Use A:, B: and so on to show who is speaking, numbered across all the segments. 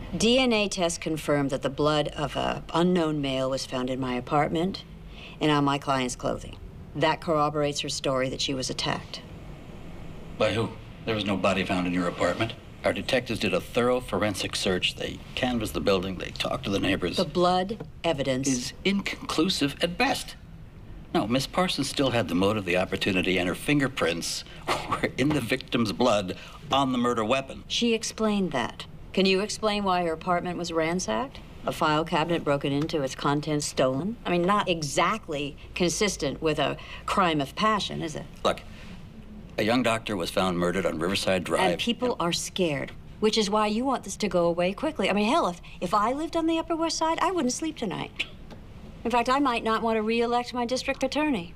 A: DNA tests confirmed that the blood of an unknown male was found in my apartment and on my client's clothing. That corroborates her story that she was attacked.
B: By who? There was no body found in your apartment. Our detectives did a thorough forensic search. They canvassed the building. They talked to the neighbors.
A: The blood evidence
B: is inconclusive at best. No, Miss Parsons still had the motive, the opportunity, and her fingerprints were in the victim's blood on the murder weapon.
A: She explained that. Can you explain why her apartment was ransacked? A file cabinet broken into, its contents stolen? I mean, not exactly consistent with a crime of passion, is it?
B: Look, a young doctor was found murdered on Riverside Drive.
A: And people are scared, which is why you want this to go away quickly. I mean, hell, if I lived on the Upper West Side, I wouldn't sleep tonight. In fact, I might not want to re-elect my district attorney.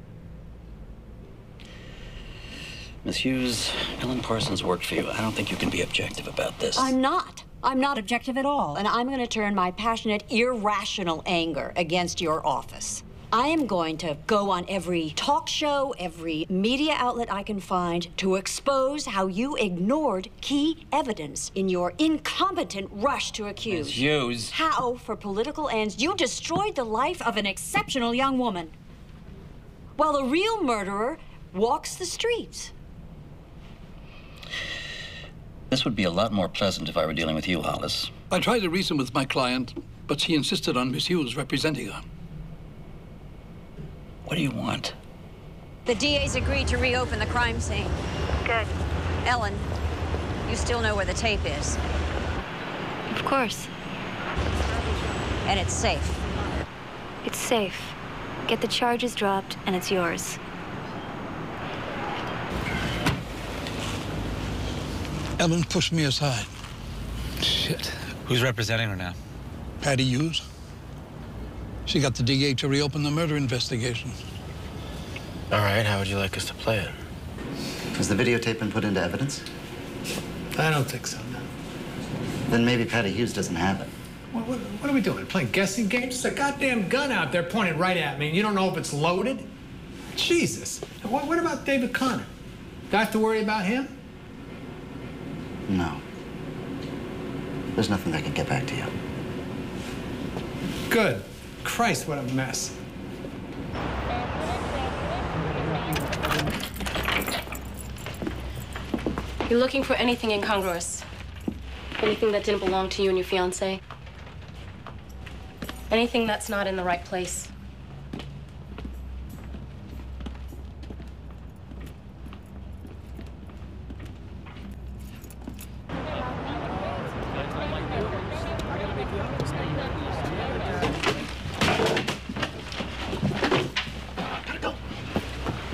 B: Miss Hughes, Ellen Parsons worked for you. I don't think you can be objective about this.
A: I'm not. I'm not objective at all. And I'm going to turn my passionate, irrational anger against your office. I am going to go on every talk show, every media outlet I can find to expose how you ignored key evidence in your incompetent rush to accuse.
B: Miss Hughes.
A: How, for political ends, you destroyed the life of an exceptional young woman, while the real murderer walks the streets.
B: This would be a lot more pleasant if I were dealing with you, Hollis.
C: I tried to reason with my client, but she insisted on Miss Hughes representing her.
B: What do you want?
A: The DA's agreed to reopen the crime scene.
D: Good.
A: Ellen, you still know where the tape is.
D: Of course.
A: And it's safe.
D: It's safe. Get the charges dropped, and it's yours.
C: Ellen pushed me aside.
E: Shit. Who's representing her now?
C: Patty Hughes. She got the DA to reopen the murder investigation.
E: All right, how would you like us to play it?
F: Has the videotape been put into evidence?
E: I don't think so, no.
F: Then maybe Patty Hughes doesn't have it.
G: What are we doing? Playing guessing games? There's a goddamn gun out there pointed right at me, and you don't know if it's loaded? Jesus. What about David Connor? Do I have to worry about him?
F: No. There's nothing that can get back to you.
G: Good. Christ, what a mess.
H: You're looking for anything incongruous. Anything that didn't belong to you and your fiancé. Anything that's not in the right place.